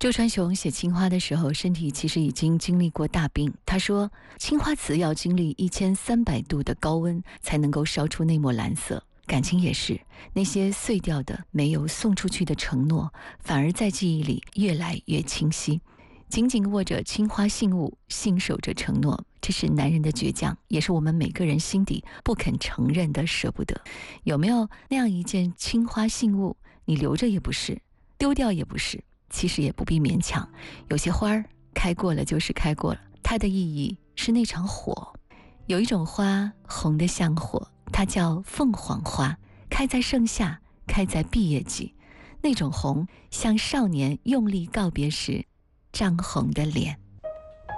周传雄写青花的时候，身体其实已经经历过大病。他说，青花瓷要经历1300度的高温才能够烧出那抹蓝色。感情也是，那些碎掉的、没有送出去的承诺，反而在记忆里越来越清晰。紧紧握着青花信物，信守着承诺，这是男人的倔强，也是我们每个人心底不肯承认的舍不得。有没有那样一件青花信物，你留着也不是，丢掉也不是，其实也不必勉强。有些花儿开过了就是开过了，它的意义是那场火。有一种花红得像火，它叫凤凰花，开在盛夏，开在毕业季。那种红像少年用力告别时涨红的脸。